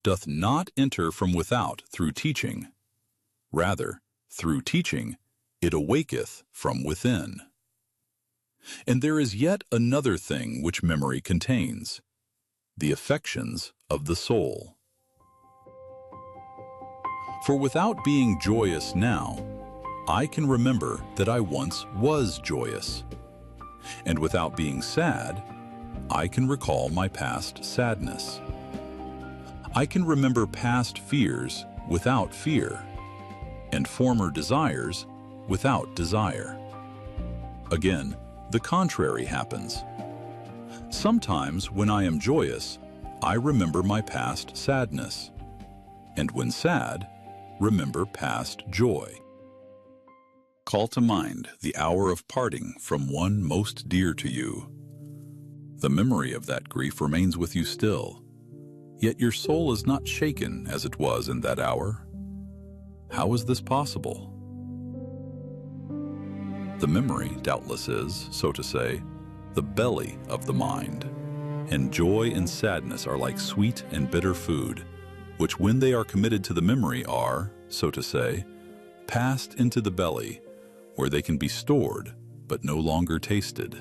doth not enter from without through teaching. Rather, through teaching, it awaketh from within. And there is yet another thing which memory contains, the affections of the soul. For without being joyous now, I can remember that I once was joyous. And without being sad, I can recall my past sadness. I can remember past fears without fear, and former desires without desire. Again, the contrary happens. Sometimes when I am joyous, I remember my past sadness, and when sad, remember past joy. Call to mind the hour of parting from one most dear to you. The memory of that grief remains with you still, yet your soul is not shaken as it was in that hour. How is this possible? The memory, doubtless, is, so to say, the belly of the mind, and joy and sadness are like sweet and bitter food, which when they are committed to the memory are, so to say, passed into the belly, where they can be stored but no longer tasted.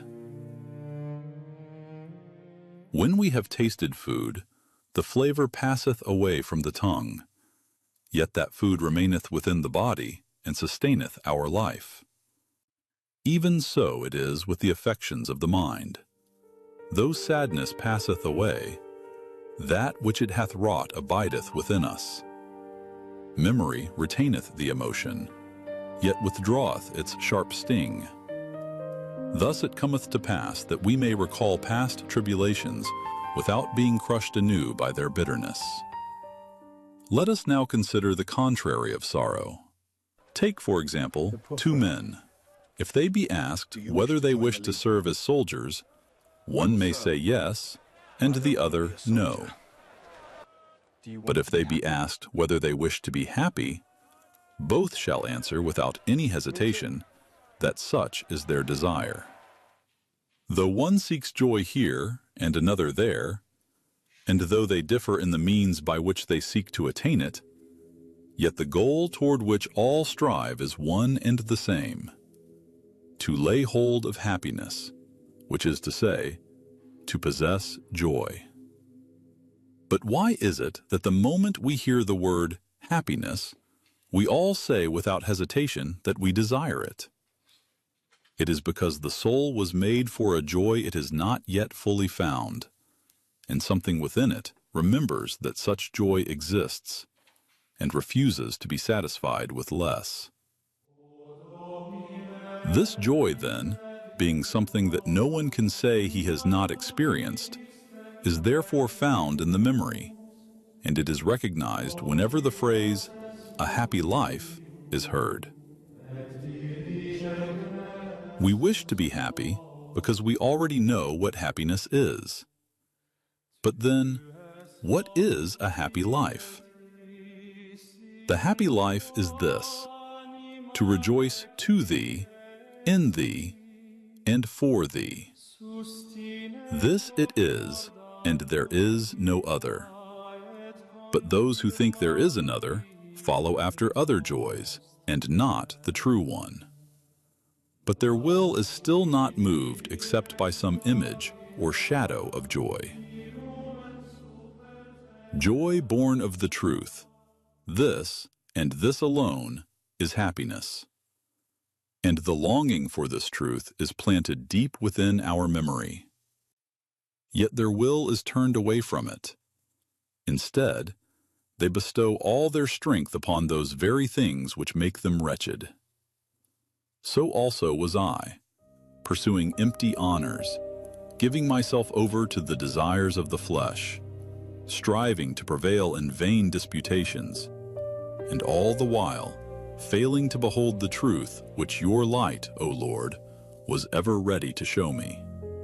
When we have tasted food, the flavor passeth away from the tongue, yet that food remaineth within the body and sustaineth our life. Even so it is with the affections of the mind. Though sadness passeth away, that which it hath wrought abideth within us. Memory retaineth the emotion, yet withdraweth its sharp sting. Thus it cometh to pass that we may recall past tribulations without being crushed anew by their bitterness. Let us now consider the contrary of sorrow. Take, for example, two men. If they be asked whether they wish to serve as soldiers, one may say yes, and the other no. But if they be asked whether they wish to be happy, both shall answer without any hesitation that such is their desire. Though one seeks joy here and another there, and though they differ in the means by which they seek to attain it, yet the goal toward which all strive is one and the same: to lay hold of happiness, which is to say, to possess joy. But why is it that the moment we hear the word happiness, we all say without hesitation that we desire it? It is because the soul was made for a joy it has not yet fully found, and something within it remembers that such joy exists and refuses to be satisfied with less. This joy, then, being something that no one can say he has not experienced, is therefore found in the memory, and it is recognized whenever the phrase, "a happy life," is heard. We wish to be happy because we already know what happiness is. But then, what is a happy life? The happy life is this: to rejoice to thee, in thee, and for thee. This it is, and there is no other. But those who think there is another follow after other joys, and not the true one. But their will is still not moved except by some image or shadow of joy. Joy born of the truth, this, and this alone, is happiness. And the longing for this truth is planted deep within our memory. Yet their will is turned away from it. Instead, they bestow all their strength upon those very things which make them wretched. So also was I, pursuing empty honors, giving myself over to the desires of the flesh, striving to prevail in vain disputations, and all the while failing to behold the truth which your light, O Lord, was ever ready to show me.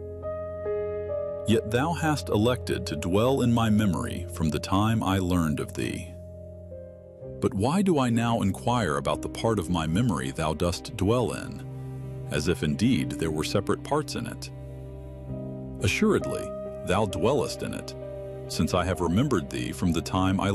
Yet thou hast elected to dwell in my memory from the time I learned of thee. But why do I now inquire about the part of my memory thou dost dwell in, as if indeed there were separate parts in it? Assuredly, thou dwellest in it, since I have remembered thee from the time I